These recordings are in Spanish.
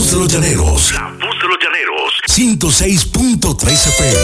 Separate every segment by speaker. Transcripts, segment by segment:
Speaker 1: voz de los llaneros. La voz de los llaneros. 106.3 FM.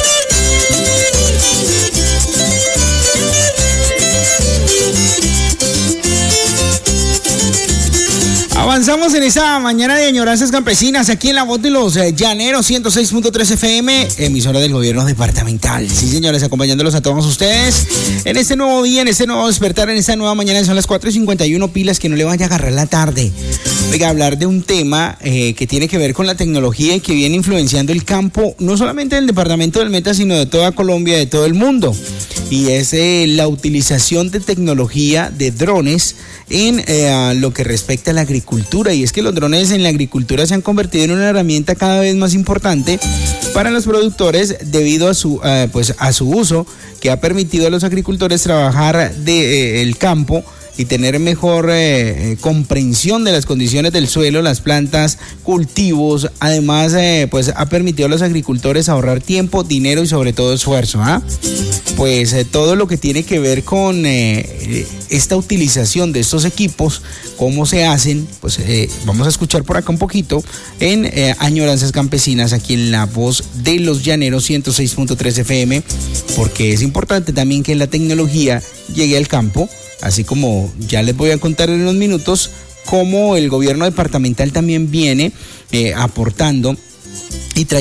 Speaker 2: Avanzamos en esta mañana de añoranzas campesinas aquí en la voz de los llaneros 106.3 FM, emisora del gobierno departamental. Sí, señores, acompañándolos a todos ustedes en este nuevo día, en este nuevo despertar, en esta nueva mañana. Son las 4:51, pilas, que no le vaya a agarrar la tarde. Oiga, hablar de un tema que tiene que ver con la tecnología y que viene influenciando el campo, no solamente del departamento del Meta, sino de toda Colombia, de todo el mundo. Y es la utilización de tecnología de drones en lo que respecta a la agricultura. Y es que los drones en la agricultura se han convertido en una herramienta cada vez más importante para los productores debido a su uso, que ha permitido a los agricultores trabajar el campo y tener mejor comprensión de las condiciones del suelo, las plantas, cultivos. Además, ha permitido a los agricultores ahorrar tiempo, dinero y sobre todo esfuerzo. Todo lo que tiene que ver con esta utilización de estos equipos, cómo se hacen, vamos a escuchar por acá un poquito en Añoranzas Campesinas, aquí en la voz de los llaneros 106.3 FM, porque es importante también que la tecnología llegue al campo. Así como ya les voy a contar en unos minutos cómo el gobierno departamental también viene aportando y trayendo